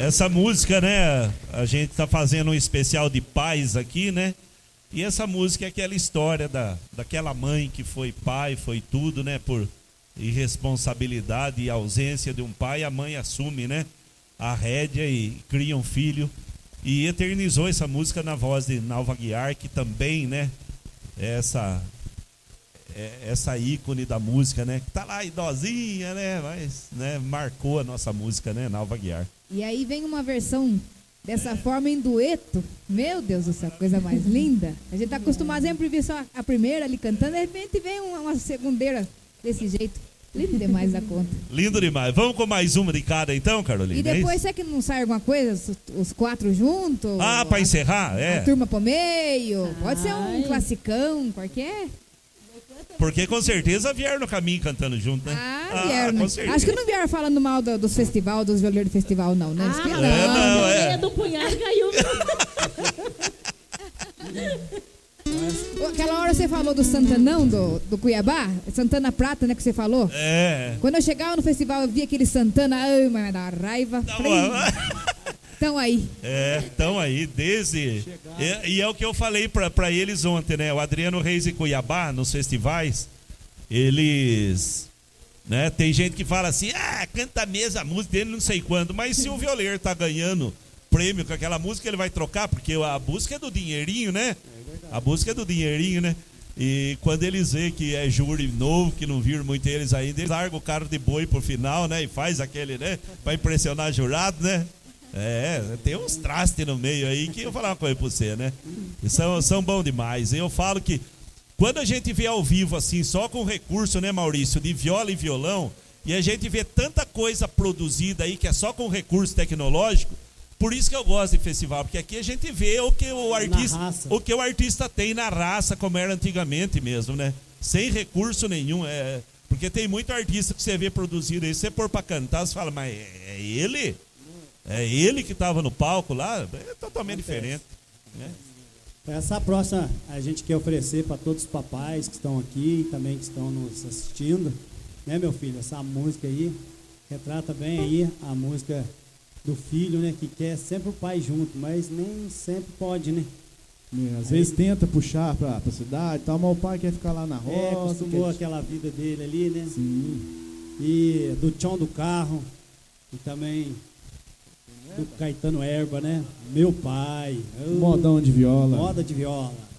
Essa música, né? A gente tá fazendo um especial de pais aqui, né? E essa música é aquela história daquela mãe que foi pai, foi tudo, né? Por irresponsabilidade e ausência de um pai, a mãe assume, né? A rédea e cria um filho. E eternizou essa música na voz de Nalva Guiar, que também, né? Essa ícone da música, né? Que tá lá idosinha, né? Mas, né? Marcou a nossa música, né? Nalva Guiar. E aí vem uma versão dessa forma em dueto. Meu Deus do céu, coisa mais linda. A gente tá acostumado sempre a ver só a primeira ali cantando, de repente vem uma segundeira desse jeito. Lindo demais da conta. Lindo demais. Vamos com mais uma de cada então, Carolina? E depois, será que não sai alguma coisa? Os quatro juntos? Ah, pra encerrar? A turma pro meio? Pode ser um classicão, qualquer. Porque com certeza vieram no caminho cantando junto, né? Vieram. Com certeza. Acho que não vieram falando mal dos festival, dos violeiros do festival, não, né? Não. Do punhado caiu. Aquela hora você falou do Santanão, do Cuiabá, Santana Prata, né, que você falou? Quando eu chegava no festival, eu via aquele Santana, ai, mas dá raiva. Estão aí. Estão aí, desde... E é o que eu falei pra eles ontem, né? O Adriano Reis e Cuiabá, nos festivais, eles... né? Tem gente que fala assim, canta mesmo a música dele, não sei quando. Mas se o violeiro tá ganhando prêmio com aquela música, ele vai trocar, porque a busca é do dinheirinho, né? A busca é do dinheirinho, né? E quando eles veem que é júri novo, que não viram muito eles ainda, eles largam o carro de boi pro final, né? E faz aquele, né? Pra impressionar jurado, né? Tem uns trastes no meio aí que eu vou falar uma coisa pra você, né? E são bons demais. Eu falo que quando a gente vê ao vivo assim, só com recurso, né, Maurício, de viola e violão, e a gente vê tanta coisa produzida aí que é só com recurso tecnológico, por isso que eu gosto de festival, porque aqui a gente vê o que o artista tem na raça, como era antigamente mesmo, né? Sem recurso nenhum, porque tem muito artista que você vê produzido aí, você pôr pra cantar, você fala, mas é ele? É ele que estava no palco lá? É totalmente diferente, né? Essa próxima a gente quer oferecer para todos os papais que estão aqui e também que estão nos assistindo, né, meu filho? Essa música aí retrata bem aí a música do filho, né, que quer sempre o pai junto, mas nem sempre pode, né? Às vezes tenta puxar pra cidade, tal, mas o pai quer ficar lá na roça. Acostumou aquela vida dele ali, né? Sim. E do Tchão do Carro, e também do Caetano Erba, né? Meu pai. Modão de viola. Moda de viola.